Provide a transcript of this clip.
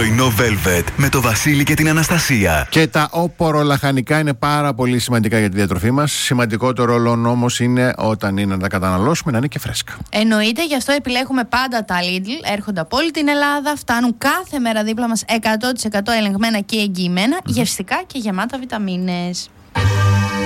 Πρωινό Velvet με το Βασίλη και την Αναστασία. Και τα οπορολαχανικά είναι πάρα πολύ σημαντικά για τη διατροφή μας. Σημαντικότερο ρόλο όμως είναι όταν είναι να τα καταναλώσουμε να είναι και φρέσκα. Εννοείται, γι' αυτό επιλέγουμε πάντα τα Lidl. Έρχονται από όλη την Ελλάδα, φτάνουν κάθε μέρα δίπλα μας 100% ελεγμένα και εγγυημένα, γευστικά και γεμάτα βιταμίνες.